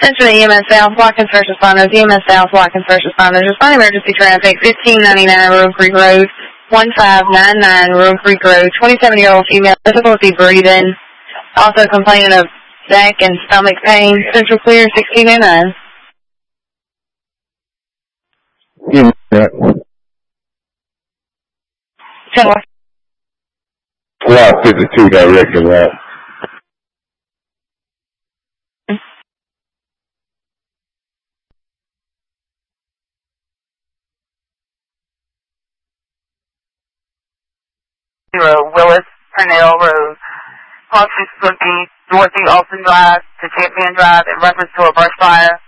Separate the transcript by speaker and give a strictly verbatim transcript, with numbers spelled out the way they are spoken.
Speaker 1: Central E M S South, Watkins first responders, E M S South, Watkins first responders, respond emergency traffic, fifteen ninety-nine Rural Creek Road, one five nine nine Rural Creek Road, twenty-seven-year-old female, difficulty breathing, also complaining of neck and stomach pain, Central Clear, sixteen oh nine.
Speaker 2: Yeah.
Speaker 1: ten one.
Speaker 2: Lot fifty-two direction, right?
Speaker 3: Zero, Willis, Purnell Road, crossing Spooky, Dorothy Olson Drive to Champion Drive in reference to a brush fire.